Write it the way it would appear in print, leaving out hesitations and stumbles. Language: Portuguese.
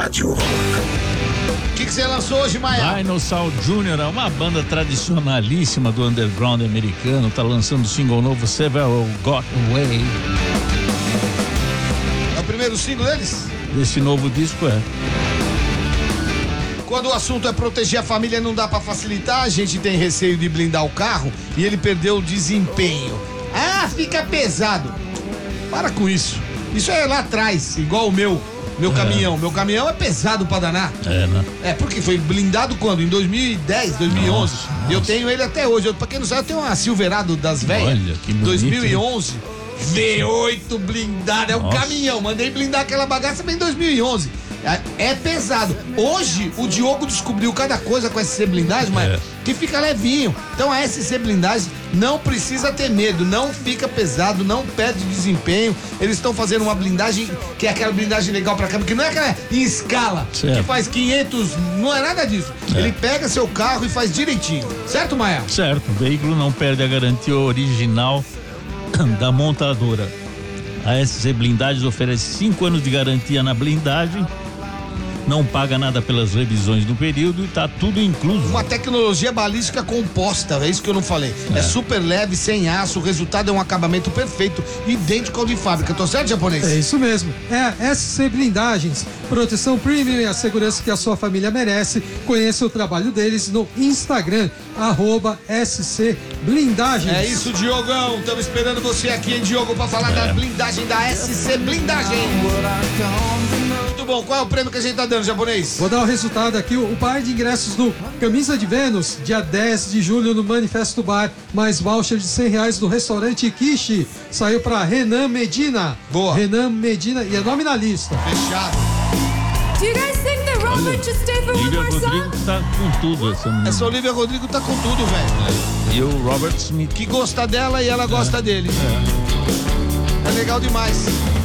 Rádio Rock. O que você lançou hoje, Maia? Dinosaur Jr., uma banda tradicionalíssima do underground americano, tá lançando o single novo Several Got Away. É o primeiro single deles? Desse novo disco é. Quando o assunto é proteger a família, não dá pra facilitar, a gente tem receio de blindar o carro e ele perdeu o desempenho. Ah, fica pesado. Para com isso. Isso é lá atrás, igual o meu caminhão. Meu caminhão é pesado pra danar. Né? É, porque foi blindado quando? Em 2010, 2011. Nossa. Eu tenho ele até hoje. Pra quem não sabe, eu tenho uma Silverado das velhas. Olha, que bonito, 2011. V8 blindado, é um caminhão. Mandei blindar aquela bagaça bem em 2011. É pesado. Hoje, o Diogo descobriu cada coisa com a SC Blindagem, mas que fica levinho. Então a SC Blindagem não precisa ter medo, não fica pesado, não perde desempenho. Eles estão fazendo uma blindagem que é aquela blindagem legal pra câmera, que não é aquela em escala, que faz 500, não é nada disso. Ele pega seu carro e faz direitinho. Certo, Maia? Certo, o veículo não perde a garantia original da montadora. A SC Blindagens oferece 5 anos de garantia na blindagem, não paga nada pelas revisões do período e tá tudo incluso. Uma tecnologia balística composta, é isso que eu não falei. É super leve, sem aço, o resultado é um acabamento perfeito, idêntico ao de fábrica. Tô certo, japonês? É isso mesmo. É a SC Blindagens, proteção premium e a segurança que a sua família merece. Conheça o trabalho deles no Instagram, @SC Blindagens. É isso, Diogão. Estamos esperando você aqui, hein, Diogo, pra falar da blindagem da SC Blindagem. Muito bom. Qual é o prêmio que a gente tá dando, japonês? Vou dar o resultado aqui, o par de ingressos do Camisa de Vênus, dia 10 de julho no Manifesto Bar, mais voucher de R$100 do restaurante Kishi. Saiu pra Renan Medina. Boa. Renan Medina, e é nome na lista. Fechado. Do you guys think that Robert should stay for one Olivia more Rodrigo song? tá com tudo, essa menina. Essa Olivia Rodrigo tá com tudo, velho. E o Robert Smith. Que gosta dela e ela gosta dele. É legal demais.